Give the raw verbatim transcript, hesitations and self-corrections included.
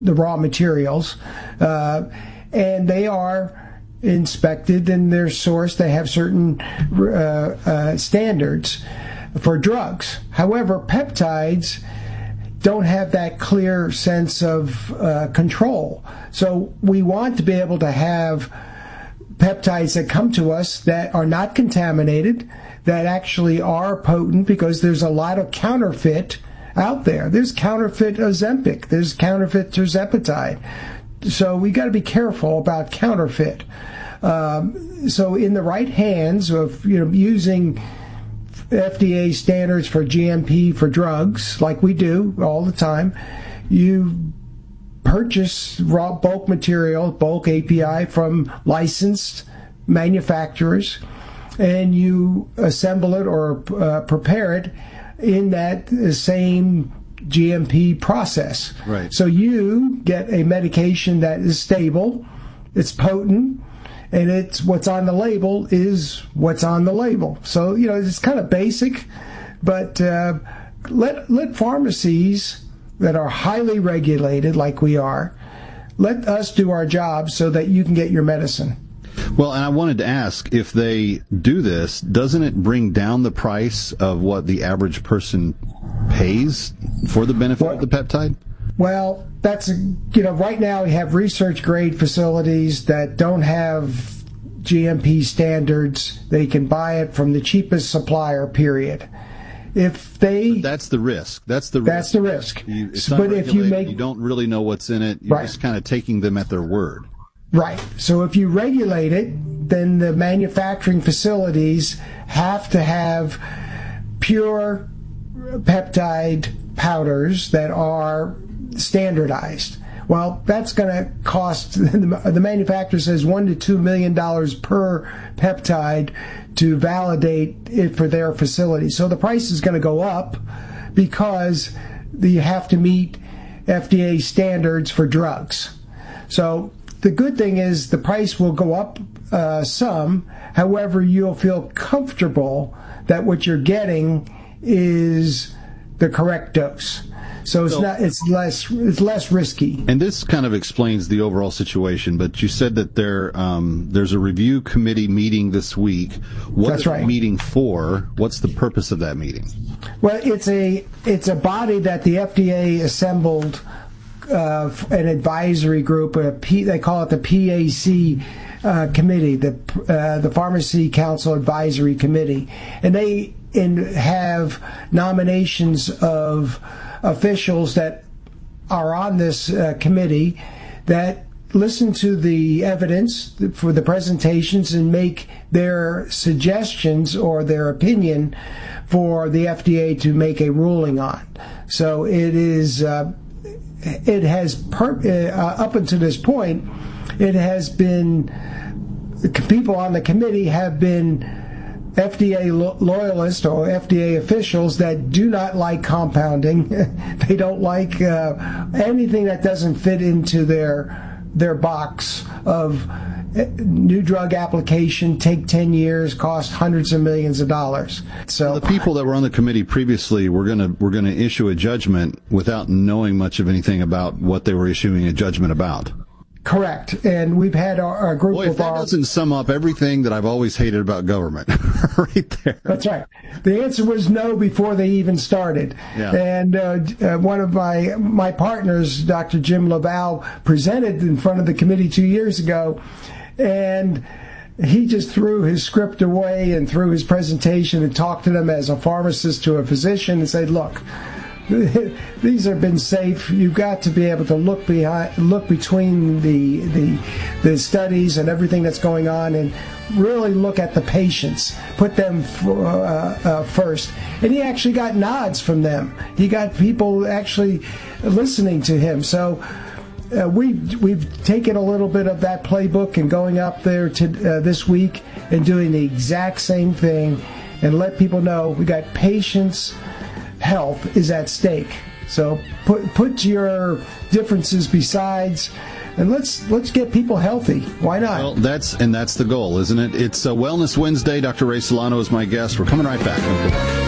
the raw materials, uh, and they are inspected and they're sourced. They have certain uh, uh, standards for drugs. However, peptides don't have that clear sense of uh, control. So we want to be able to have peptides that come to us that are not contaminated, that actually are potent, because there's a lot of counterfeit out there. There's counterfeit Ozempic. There's counterfeit tirzepatide. So we got to be careful about counterfeit. Um, so in the right hands of, you know, using F D A standards for G M P for drugs, like we do all the time, you purchase raw bulk material, bulk A P I from licensed manufacturers, and you assemble it or uh, prepare it in that same G M P process. Right. So you get a medication that is stable, it's potent, and it's what's on the label is what's on the label. So, you know, it's kind of basic, but uh, let let pharmacies that are highly regulated, like we are, let us do our job so that you can get your medicine. Well, and I wanted to ask, if they do this, doesn't it bring down the price of what the average person pays for the benefit well, of the peptide? Well, that's, you know, right now we have research grade facilities that don't have G M P standards. They can buy it from the cheapest supplier, period. If they, but that's the risk. That's the that's risk. the risk. You, it's but if you make, you don't really know what's in it. You're right. just kind of taking them at their word. Right. So if you regulate it, then the manufacturing facilities have to have pure peptide powders that are standardized. Well, that's going to cost, the manufacturer says one to two million dollars per peptide to validate it for their facility. So the price is going to go up because you have to meet F D A standards for drugs. So the good thing is the price will go up uh, some. However, you'll feel comfortable that what you're getting is the correct dose. So it's so, not. It's less. It's less risky. And this kind of explains the overall situation. But you said that there, um, there's a review committee meeting this week. What That's is right. the meeting for? What's the purpose of that meeting? Well, it's a it's a body that the F D A assembled, uh, an advisory group. A P, they call it the P A C uh, committee, the uh, the Pharmacy Council Advisory Committee, and they in, have nominations of officials that are on this uh, committee that listen to the evidence for the presentations and make their suggestions or their opinion for the F D A to make a ruling on. So it is, uh, it has, per, uh, up until this point, it has been, people on the committee have been F D A lo- loyalists or F D A officials that do not like compounding. They don't like uh, anything that doesn't fit into their their box of new drug application, take ten years, cost hundreds of millions of dollars. So the people that were on the committee previously were going to were going to issue a judgment without knowing much of anything about what they were issuing a judgment about. Correct. And we've had our, our group Boy, if of that our... doesn't sum up everything that I've always hated about government right there. That's right. The answer was no before they even started. Yeah. And uh, uh, one of my my partners, Doctor Jim Laval, presented in front of the committee two years ago, and he just threw his script away and threw his presentation and talked to them as a pharmacist to a physician and said, look, these have been safe. You've got to be able to look behind, look between the the the studies and everything that's going on, and really look at the patients. Put them uh, uh, first. And he actually got nods from them. He got people actually listening to him. So uh, we we've taken a little bit of that playbook and going up there to uh, this week and doing the exact same thing, and let people know we got patients. Health is at stake. So put put your differences besides, and let's let's get people healthy. Why not? Well, that's and that's the goal, isn't it? It's a Wellness Wednesday. Doctor Ray Solano is my guest. We're coming right back.